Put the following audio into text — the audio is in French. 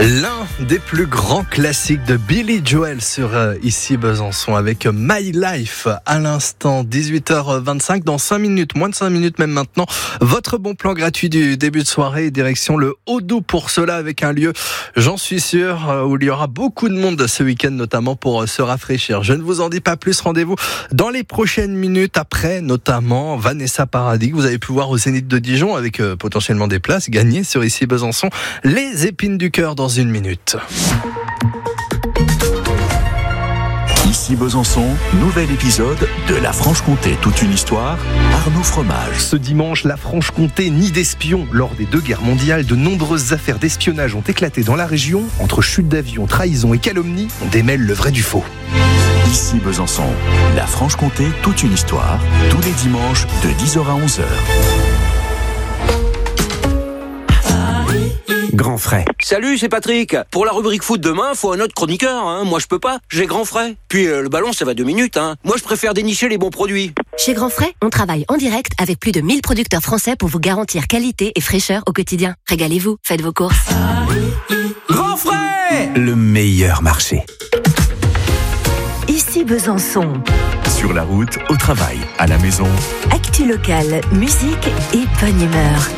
L'un des plus grands classiques de Billy Joel sur ici Besançon avec My Life à l'instant 18h25 dans 5 minutes, moins de 5 minutes même maintenant. Votre bon plan gratuit du début de soirée, direction le Haut-Doubs pour cela avec un lieu, j'en suis sûr, où il y aura beaucoup de monde ce week-end notamment pour se rafraîchir. Je ne vous en dis pas plus, rendez-vous dans les prochaines minutes après notamment Vanessa Paradis que vous avez pu voir au Zénith de Dijon avec potentiellement des places gagnées sur ici Besançon. Les épines du cœur dans une minute. Ici Besançon, nouvel épisode de La Franche-Comté, toute une histoire, Arnaud Fromage. Ce dimanche, la Franche-Comté, nid d'espions. Lors des 2 guerres mondiales, de nombreuses affaires d'espionnage ont éclaté dans la région. Entre chutes d'avions, trahison et calomnie, on démêle le vrai du faux. Ici Besançon, La Franche-Comté, toute une histoire, tous les dimanches de 10h à 11h. Grand frais. Salut, c'est Patrick. Pour la rubrique foot demain, faut un autre chroniqueur. Moi, je peux pas. J'ai grand frais. Puis le ballon, ça va 2 minutes. Moi, je préfère dénicher les bons produits. Chez Grand Frais, on travaille en direct avec plus de 1000 producteurs français pour vous garantir qualité et fraîcheur au quotidien. Régalez-vous, faites vos courses. Grand frais! Le meilleur marché. Ici Besançon. Sur la route, au travail, à la maison. Actu locale, musique et bonne humeur.